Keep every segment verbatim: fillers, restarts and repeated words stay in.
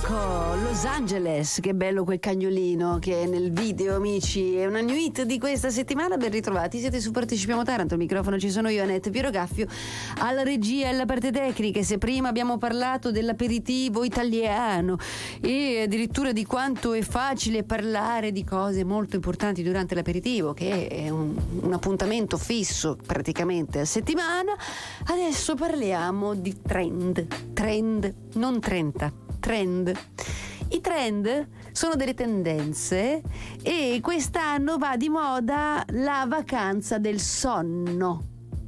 Ecco, Los Angeles, che bello quel cagnolino che è nel video, amici. È una new hit di questa settimana, ben ritrovati. Siete su Partecipiamo Taranto, al microfono ci sono io, Annette Pierogaffio, alla regia e alla parte tecnica. Se prima abbiamo parlato dell'aperitivo italiano e addirittura di quanto è facile parlare di cose molto importanti durante l'aperitivo, che è un, un appuntamento fisso praticamente a settimana, adesso parliamo di trend, trend, non trenta, trend. I trend sono delle tendenze e quest'anno va di moda la vacanza del sonno.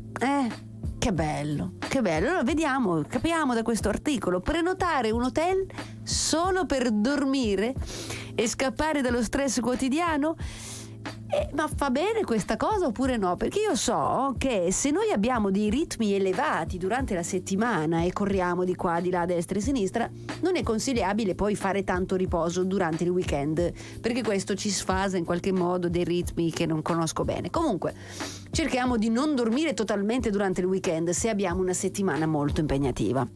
Eh, che bello, che bello. Allora vediamo, capiamo da questo articolo: prenotare un hotel solo per dormire e scappare dallo stress quotidiano. Eh, ma fa bene questa cosa oppure no? Perché io so che se noi abbiamo dei ritmi elevati durante la settimana e corriamo di qua, di là, a destra e a sinistra, non è consigliabile poi fare tanto riposo durante il weekend, perché questo ci sfasa in qualche modo dei ritmi che non conosco bene. Comunque cerchiamo di non dormire totalmente durante il weekend se abbiamo una settimana molto impegnativa.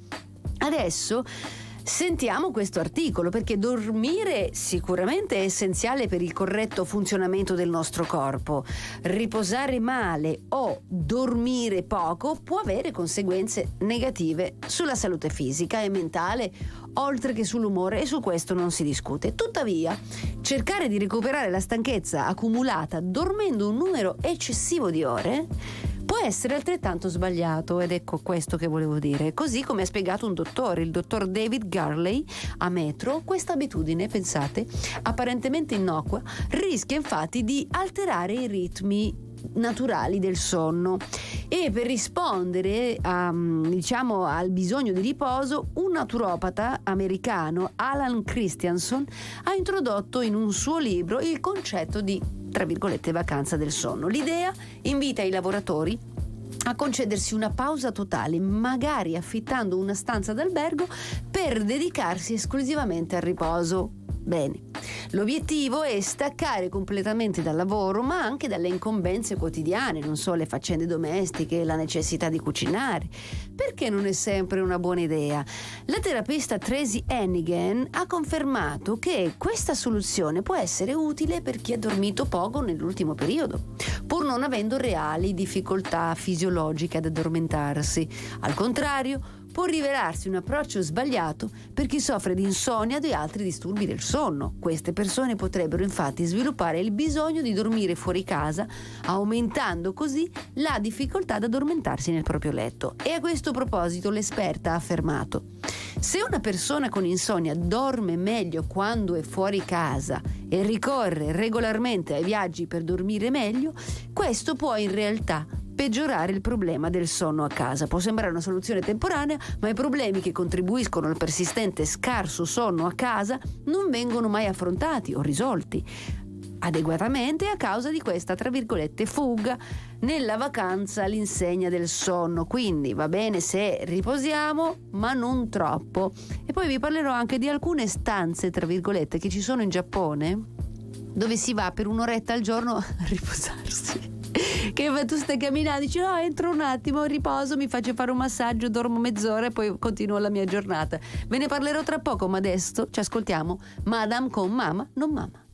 Adesso sentiamo questo articolo, perché dormire sicuramente è essenziale per il corretto funzionamento del nostro corpo. Riposare male o dormire poco può avere conseguenze negative sulla salute fisica e mentale, oltre che sull'umore, e su questo non si discute. Tuttavia, cercare di recuperare la stanchezza accumulata dormendo un numero eccessivo di ore può essere altrettanto sbagliato, ed ecco questo che volevo dire. Così come ha spiegato un dottore, il dottor David Garley, a Metro, questa abitudine, pensate, apparentemente innocua, rischia infatti di alterare i ritmi naturali del sonno. E per rispondere a, diciamo, al bisogno di riposo, un naturopata americano, Alan Christianson, ha introdotto in un suo libro il concetto di, tra virgolette, vacanza del sonno. L'idea invita i lavoratori a concedersi una pausa totale, magari affittando una stanza d'albergo per dedicarsi esclusivamente al riposo. Bene, l'obiettivo è staccare completamente dal lavoro, ma anche dalle incombenze quotidiane, non so, le faccende domestiche, la necessità di cucinare. Perché non è sempre una buona idea? La terapista Tracy Hennigan ha confermato che questa soluzione può essere utile per chi ha dormito poco nell'ultimo periodo, pur non avendo reali difficoltà fisiologiche ad addormentarsi. Al contrario, può rivelarsi un approccio sbagliato per chi soffre di insonnia o di altri disturbi del sonno. Queste persone potrebbero infatti sviluppare il bisogno di dormire fuori casa, aumentando così la difficoltà ad addormentarsi nel proprio letto. E a questo proposito l'esperta ha affermato: se una persona con insonnia dorme meglio quando è fuori casa e ricorre regolarmente ai viaggi per dormire meglio, questo può in realtà peggiorare il problema del sonno a casa. Può sembrare una soluzione temporanea, ma i problemi che contribuiscono al persistente scarso sonno a casa non vengono mai affrontati o risolti adeguatamente a causa di questa, tra virgolette, fuga nella vacanza all'insegna del sonno. Quindi va bene se riposiamo, ma non troppo. E poi vi parlerò anche di alcune stanze, tra virgolette, che ci sono in Giappone, dove si va per un'oretta al giorno a riposarsi. Che tu stai camminando, dici no, entro un attimo, riposo, mi faccio fare un massaggio, dormo mezz'ora e poi continuo la mia giornata. Ve ne parlerò tra poco, ma adesso ci ascoltiamo Madame con Mama non Mama.